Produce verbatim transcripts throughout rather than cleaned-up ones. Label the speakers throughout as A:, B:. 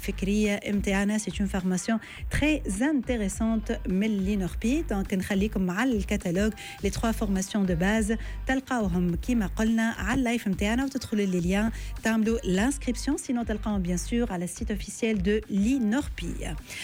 A: الفكرية متاعنا. سي اون فورماسيون تري انتريسونت من لي نوربي. دونك نخليكم مع الكتالوج لي تخوا فورماسيون دو باز تلقاوهم كيما قلنا على اللايف متاعنا وتدخلوا لي ليان تعملوا لانسكريبسيون. سينو تلقاوهم بيان سور على السيت اوفيسيال دو لي نوربي.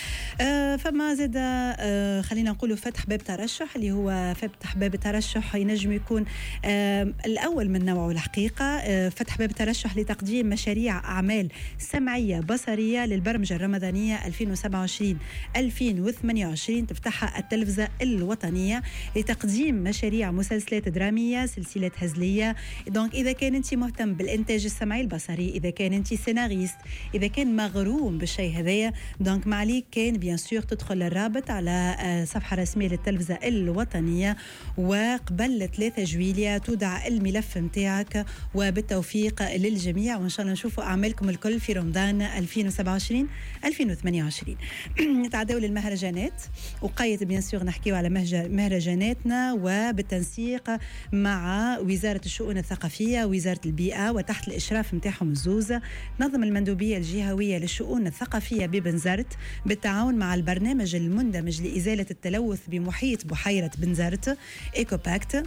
A: أه فما زاد أه خلينا نقولوا فتح باب ترشح اللي هو فتح باب الترشح ينجم يكون أه الاول من نوعه الحقيقه. أه فتح باب الترشح لتقديم مشاريع اعمال سمعيه بصريه للبرمجه الرمضانيه ألفين وسبعة وعشرين ألفين وثمانية وعشرين تفتحها التلفزه الوطنيه لتقديم مشاريع مسلسلات دراميه سلسله هزليه. دونك اذا كان انت مهتم بالانتاج السمعي البصري، اذا كان انت سيناريست، اذا كان مغروم بالشيء هذايا، دونك ما عليك كان بيان سور تدخل الرابط على صفحه رسميه للتلفزه الوطنيه، وقبل ثلاثة جويلية توضع الملف متاعك. وبالتوفيق للجميع، وان شاء الله نشوفوا اعمالكم الكل في رمضان ألفين وسبعة وعشرين ألفين وثمانية وعشرين. نتعداو للمهرجانات وقاية بيان سور نحكيو على مهرجاناتنا وبالتنسيق مع وزارة الشؤون الثقافية ووزارة البيئة وتحت الإشراف متاعهم الزوز. نظم المندوبية الجهوية للشؤون الثقافية ببنزرت بالتعاون مع البرنامج المندمج لإزالة التلوث بمحيط بحيرة بنزرت إيكوباكت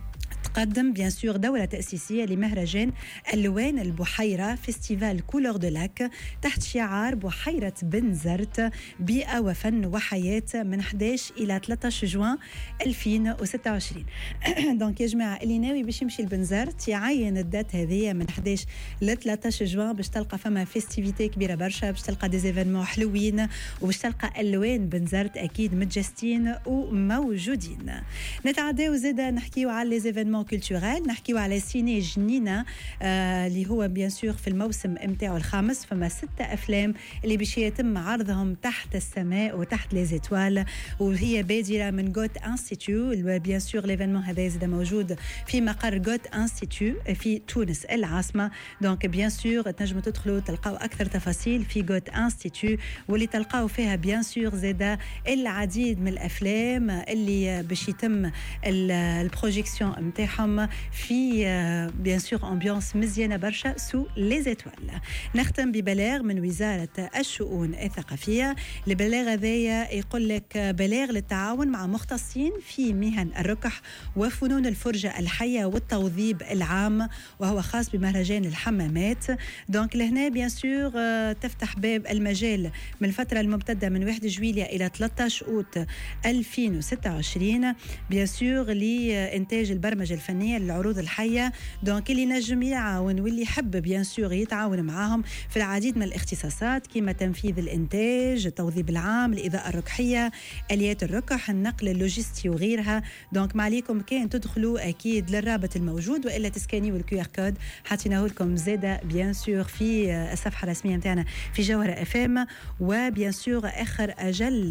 A: تقدم بيان سور دورة تأسيسية لمهرجان ألوان البحيرة فيستيفال كولور دو لاك تحت شعار بحيرة بنزرت بيئة وفن وحياة من أحد عشر إلى ثلاثة عشر جوان ألفين وستة وعشرين. دونك يا جماعة اللي ناوي باش يمشي لبنزرت يعين الدات هذه من أحد عشر ل ثلاثة عشر جوان باش تلقى فما فيستيفيتي كبيرة برشا، باش تلقى دي زيفينمون حلوين، وباش تلقى ألوان بنزرت أكيد متجسدين وموجودين. نتعداو زادا نحكيو على لي زيفينمون كولتورال، نحكيو على سيني جنينة آه اللي هو بيان سور في الموسم متاعو الخامس. فما ستة أفلام اللي باش يتم عرضهم تحت السماء وتحت لي زيتوال، وهي بادرة من غوت انستيتيو. بيان سور ليفينمون هذا زاد موجود في مقر غوت انستيتيو في تونس العاصمة. دونك بيان سور تنجموا تدخلوا تلقاو أكثر تفاصيل في غوت انستيتيو، واللي تلقاو فيها بيان سور زاد العديد من الأفلام اللي باش يتم البروجيكسيون متاعها في بيان سور امبيونس مزيانه برشا سو لي زيتوال. نختم ببلاغ من وزاره الشؤون الثقافيه. البلاغ هذايا يقول لك بلاغ للتعاون مع مختصين في مهن الركح وفنون الفرجه الحيه والتوظيف العام، وهو خاص بمهرجان الحمامات. دونك لهنا بيان سور تفتح باب المجال من الفتره الممتده من واحد جويلية الى ثلاثة عشر اوت ألفين وستة وعشرين بيان سور لانتاج البرمجه الفنيه للعروض الحيه. دونك اللي نجم يعاون واللي يحب بيان سور يتعاون معاهم في العديد من الاختصاصات كما تنفيذ الانتاج، التوظيف العام، الاضاءه الركحيه، اليات الركح، النقل اللوجستي وغيرها. دونك ما عليكم كان تدخلوا اكيد للرابط الموجود، والا تسكانيوا الكيو ار كود حاطيناه لكم زاده بيان سور في الصفحه الرسميه نتاعنا في جوهره اف ام. وبيان سور اخر اجل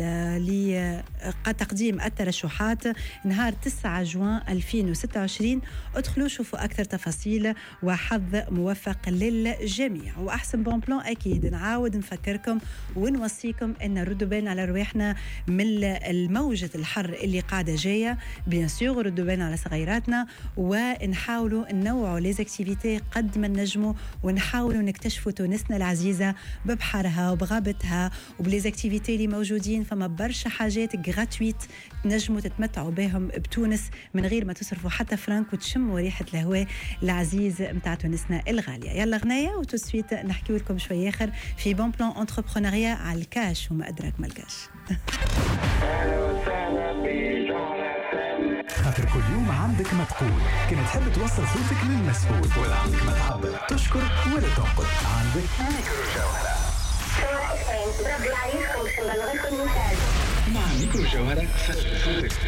A: لتقديم الترشحات نهار تسعة جوان ألفين وستة وعشرين. ادخلوا شوفوا أكثر تفاصيل وحظ موفق للجميع. وأحسن بون بلان أكيد نعاود نفكركم ونوصيكم أن ردوا بالنا على رواحنا من الموجة الحر اللي قاعدة جاية. بيان سور ردوا بالنا على صغيراتنا ونحاولوا ننوعوا لي زاكتيفيتي قد ما نجموا، ونحاولوا نكتشفوا تونسنا العزيزة ببحرها وبغابتها وبلي زاكتيفيتي اللي موجودين. فما برشا حاجات غراتويت تنجموا تتمتعوا بهم بتونس من غير ما تصرفوا حتى فرانك وتشموا ريحة الهواء العزيز متاع تونسنا الغالية. يلا غناية وتسويت نحكي لكم شوية آخر في بون بلان انتربرونيريا على الكاش وما أدراك ما الكاش.
B: خاطر كل يوم عندك ما تقول، كما تحب توصل صوتك للمسؤول، ولا عندك ما تعبر تشكر ولا تنقد، عندك ميكرو جوهرة. مع ميكرو جوهرة فصل صوتك.